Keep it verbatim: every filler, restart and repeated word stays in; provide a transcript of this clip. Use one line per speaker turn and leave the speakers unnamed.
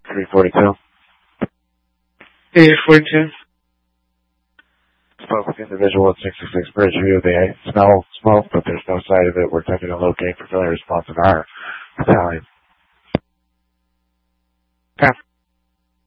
three forty-two.
eight forty-two.
Spoke with the individual at sixty-six Bridgeview. They smell smoke, but there's no sight of it. We're attempting to locate for failure response in our battalion.